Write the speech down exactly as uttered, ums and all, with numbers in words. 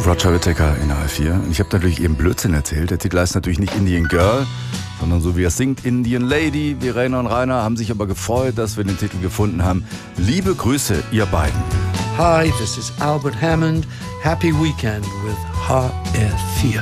Roger Whittaker in A R vier. Und ich habe natürlich eben Blödsinn erzählt. Der Titel heißt natürlich nicht Indian Girl, sondern so wie er singt, Indian Lady. Verena und Rainer haben sich aber gefreut, dass wir den Titel gefunden haben. Liebe Grüße, ihr beiden. Hi, this is Albert Hammond. Happy weekend with H R vier.